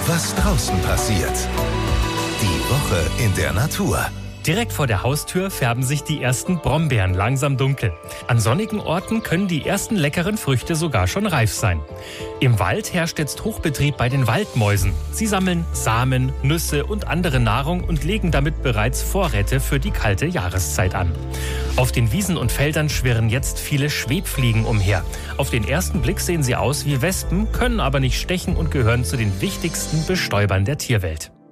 was draußen passiert. Die Woche in der Natur. Direkt vor der Haustür färben sich die ersten Brombeeren langsam dunkel. An sonnigen Orten können die ersten leckeren Früchte sogar schon reif sein. Im Wald herrscht jetzt Hochbetrieb bei den Waldmäusen. Sie sammeln Samen, Nüsse und andere Nahrung und legen damit bereits Vorräte für die kalte Jahreszeit an. Auf den Wiesen und Feldern schwirren jetzt viele Schwebfliegen umher. Auf den ersten Blick sehen sie aus wie Wespen, können aber nicht stechen und gehören zu den wichtigsten Bestäubern der Tierwelt.